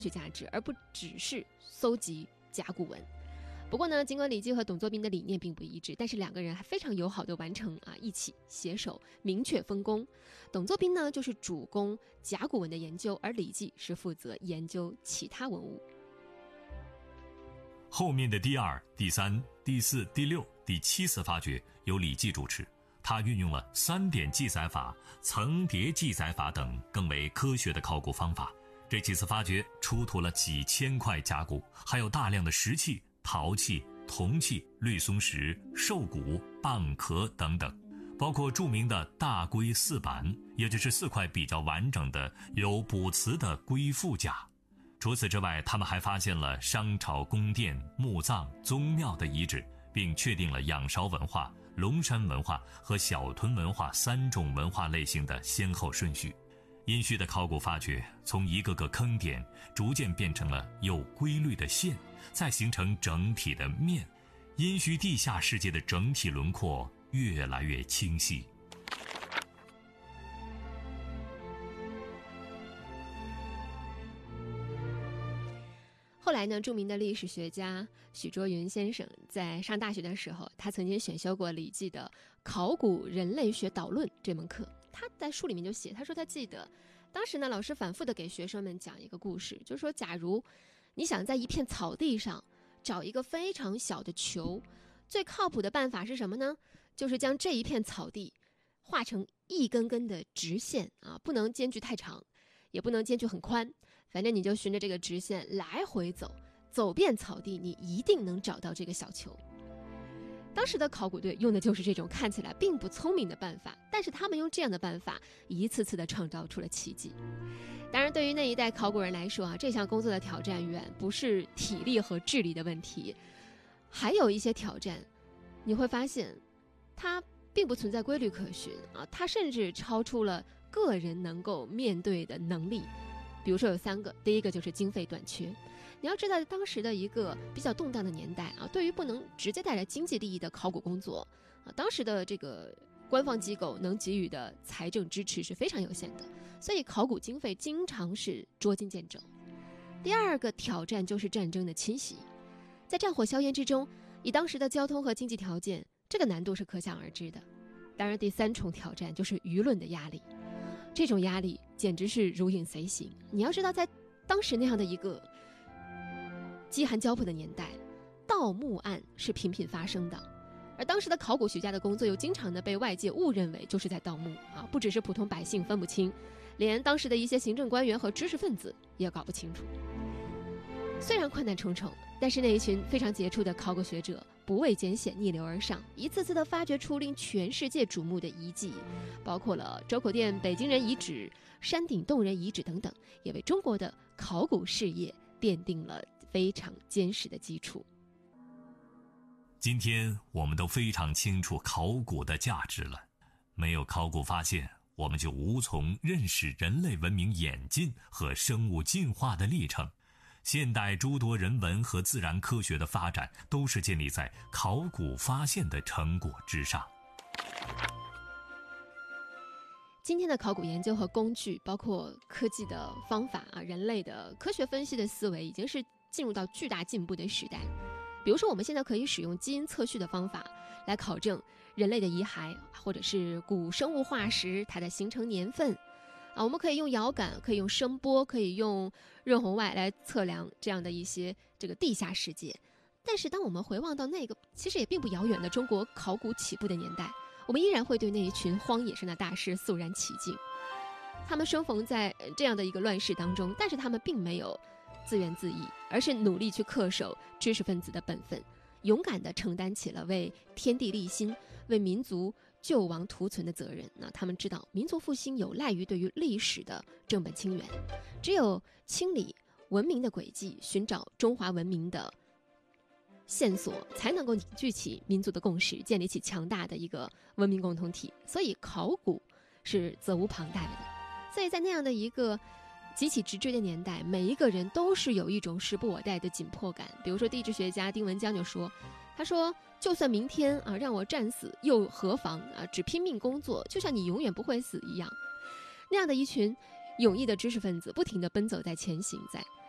学价值，而不只是搜集甲骨文。不过呢，尽管李济和董作宾的理念并不一致，但是两个人还非常友好的完成一起携手明确分工。董作宾呢就是主攻甲骨文的研究，而李济是负责研究其他文物。 后面的第二、第三、第四、第六、第七次发掘由李济主持，他运用了3点记载法、层叠记载法等更为科学的考古方法。这几次发掘出土了几千块甲骨，还有大量的石器、陶器、铜器、绿松石、兽骨、蚌壳等等，包括著名的大龟4板，也就是4块比较完整的有卜辞的龟腹甲。除此之外，他们还发现了商朝宫殿、墓葬、宗庙的遗址，并确定了仰韶文化、龙山文化和小屯文化3种文化类型的先后顺序。殷墟的考古发掘从一个个坑点逐渐变成了有规律的线，再形成整体的面，殷墟地下世界的整体轮廓越来越清晰。 后来呢，著名的历史学家许倬云先生在上大学的时候，他曾经选修过李济的《考古人类学导论》这门课。他在书里面就写，他说他记得当时呢，老师反复的给学生们讲一个故事，就是说假如你想在一片草地上找一个非常小的球，最靠谱的办法是什么呢？就是将这一片草地画成一根根的直线不能间距太长，也不能间距很宽，反正你就循着这个直线来回走，走遍草地，你一定能找到这个小球。当时的考古队用的就是这种看起来并不聪明的办法，但是他们用这样的办法一次次的创造出了奇迹。当然，对于那一代考古人来说这项工作的挑战远不是体力和智力的问题，还有一些挑战，你会发现它并不存在规律可循它甚至超出了个人能够面对的能力。比如说有3个，第一个就是经费短缺。你要知道，当时的一个比较动荡的年代对于不能直接带来经济利益的考古工作当时的这个官方机构能给予的财政支持是非常有限的，所以考古经费经常是捉襟见肘。第二个挑战就是战争的侵袭，在战火硝烟之中，以当时的交通和经济条件，这个难度是可想而知的。当然，第3重挑战就是舆论的压力，这种压力简直是如影随形。你要知道，在当时那样的一个饥寒交迫的年代，盗墓案是频频发生的，而当时的考古学家的工作又经常的被外界误认为就是在盗墓不只是普通百姓分不清，连当时的一些行政官员和知识分子也搞不清楚。虽然困难重重，但是那一群非常杰出的考古学者不畏艰险，逆流而上，一次次的发掘出令全世界瞩目的遗迹，包括了周口店北京人遗址、山顶洞人遗址等等，也为中国的考古事业奠定了非常坚实的基础。 今天我们都非常清楚考古的价值了，没有考古发现，我们就无从认识人类文明演进和生物进化的历程。现代诸多人文和自然科学的发展都是建立在考古发现的成果之上。 今天的考古研究和工具，包括科技的方法人类的科学分析的思维，已经是进入到巨大进步的时代。比如说，我们现在可以使用基因测序的方法来考证人类的遗骸，或者是古生物化石它的形成年份我们可以用遥感，可以用声波，可以用热红外来测量这样的一些这个地下世界。但是当我们回望到那个其实也并不遥远的中国考古起步的年代，我们依然会对那一群荒野上的大师肃然起敬。他们生逢在这样的一个乱世当中，但是他们并没有自怨自艾，而是努力去恪守知识分子的本分，勇敢地承担起了为天地立心、为民族救亡图存的责任。他们知道民族复兴有赖于对于历史的正本清源，只有清理文明的轨迹，寻找中华文明的线索，才能够凝聚起民族的共识，建立起强大的一个文明共同体。所以考古是责无旁贷的。所以在那样的一个极其直追的年代，每一个人都是有一种时不我待的紧迫感。比如说地质学家丁文江就说，他说就算明天让我战死又何妨只拼命工作，就像你永远不会死一样。那样的一群勇毅的知识分子不停地奔走在前行，在